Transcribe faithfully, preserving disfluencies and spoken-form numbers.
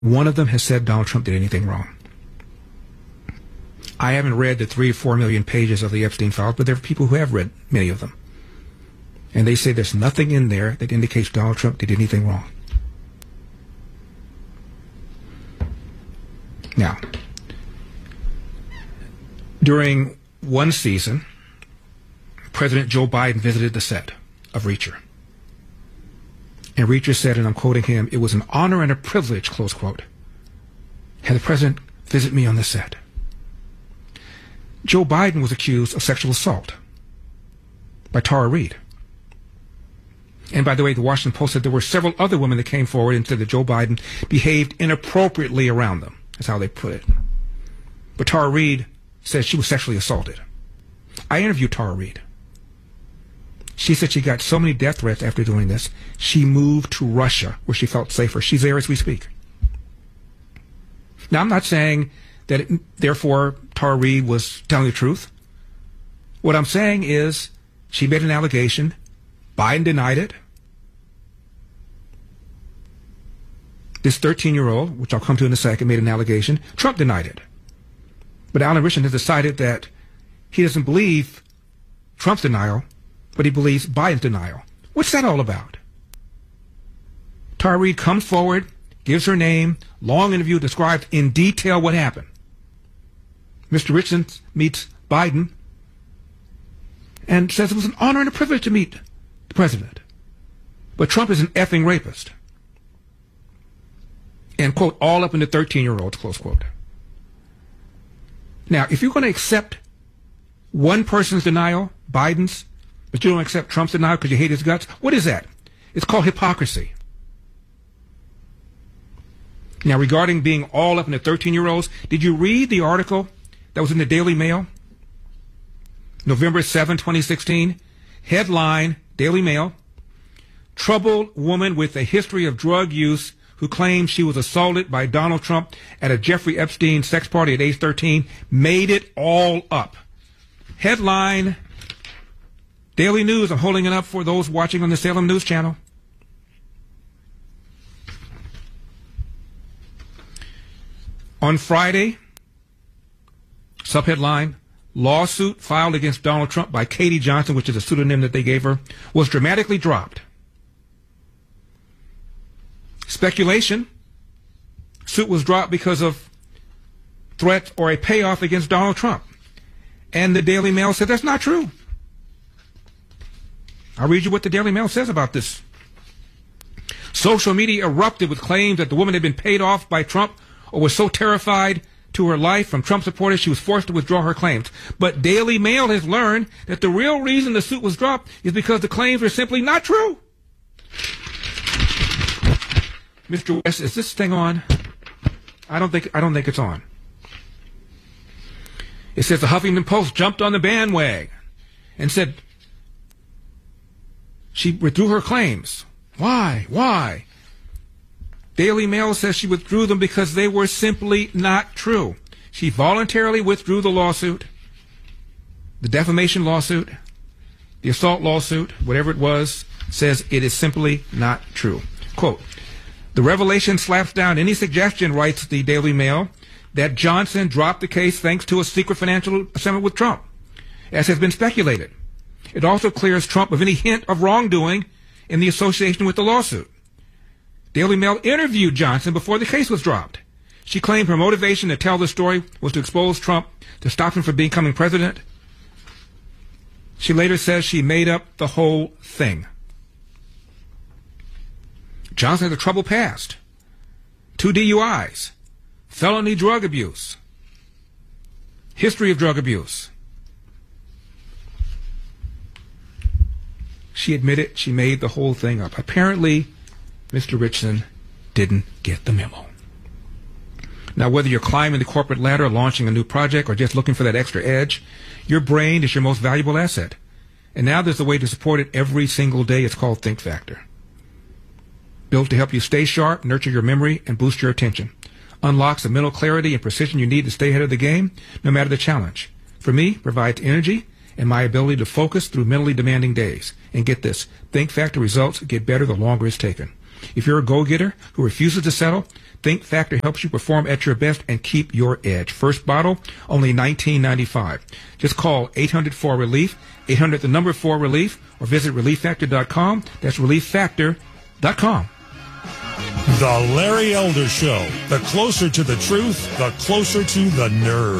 one of them has said Donald Trump did anything wrong. I haven't read the three or four million pages of the Epstein files, but there are people who have read many of them. And they say there's nothing in there that indicates Donald Trump did anything wrong. Now, during one season, President Joe Biden visited the set of Reacher. And Reacher said, and I'm quoting him, "It was an honor and a privilege," close quote, had the president visit me on the set. Joe Biden was accused of sexual assault by Tara Reid. And by the way, the Washington Post said there were several other women that came forward and said that Joe Biden behaved inappropriately around them. That's how they put it. But Tara Reid said she was sexually assaulted. I interviewed Tara Reid. She said she got so many death threats after doing this, she moved to Russia, where she felt safer. She's there as we speak. Now, I'm not saying that, it, therefore, Tara Reid was telling the truth. What I'm saying is she made an allegation. Biden denied it. This thirteen-year-old, which I'll come to in a second, made an allegation. Trump denied it. But Alan Richardson has decided that he doesn't believe Trump's denial, but he believes Biden's denial. What's that all about? Tara Reid comes forward, gives her name, long interview, describes in detail what happened. Mister Richardson meets Biden and says it was an honor and a privilege to meet the president. But Trump is an effing rapist. And, quote, all up in the thirteen-year-olds, close quote. Now, if you're going to accept one person's denial, Biden's, but you don't accept Trump's denial because you hate his guts, what is that? It's called hypocrisy. Now, regarding being all up in the thirteen-year-olds, did you read the article that was in the Daily Mail? November seventh, twenty sixteen. Headline, Daily Mail, troubled woman with a history of drug use who claims she was assaulted by Donald Trump at a Jeffrey Epstein sex party at age thirteen, made it all up. Headline, Daily News. I'm holding it up for those watching on the Salem News Channel. On Friday, subheadline, lawsuit filed against Donald Trump by Katie Johnson, which is a pseudonym that they gave her, was dramatically dropped. Speculation, suit was dropped because of threats or a payoff against Donald Trump. And the Daily Mail said that's not true. I'll read you what the Daily Mail says about this. Social media erupted with claims that the woman had been paid off by Trump or was so terrified to her life from Trump supporters she was forced to withdraw her claims. But Daily Mail has learned that the real reason the suit was dropped is because the claims were simply not true. Mister West, is this thing on? I don't think I don't think it's on. It says the Huffington Post jumped on the bandwagon and said she withdrew her claims. Why? Why? Daily Mail says she withdrew them because they were simply not true. She voluntarily withdrew the lawsuit, the defamation lawsuit, the assault lawsuit, whatever it was, says it is simply not true. Quote, the revelation slaps down any suggestion, writes the Daily Mail, that Johnson dropped the case thanks to a secret financial settlement with Trump, as has been speculated. It also clears Trump of any hint of wrongdoing in the association with the lawsuit. Daily Mail interviewed Johnson before the case was dropped. She claimed her motivation to tell the story was to expose Trump, to stop him from becoming president. She later says she made up the whole thing. Johnson had a troubled past. Two D U Is. Felony drug abuse. History of drug abuse. She admitted she made the whole thing up. Apparently, Mister Richardson didn't get the memo. Now, whether you're climbing the corporate ladder, launching a new project, or just looking for that extra edge, your brain is your most valuable asset. And now there's a way to support it every single day. It's called Think Factor. Built to help you stay sharp, nurture your memory, and boost your attention. Unlocks the mental clarity and precision you need to stay ahead of the game, no matter the challenge. For me, provides energy and my ability to focus through mentally demanding days. And get this, Think Factor results get better the longer it's taken. If you're a go-getter who refuses to settle, Think Factor helps you perform at your best and keep your edge. First bottle, only nineteen ninety-five. Just call eight hundred four relief, eight hundred the number four relief, or visit relief factor dot com. That's relief factor dot com. The Larry Elder Show. The closer to the truth, the closer to the nerve.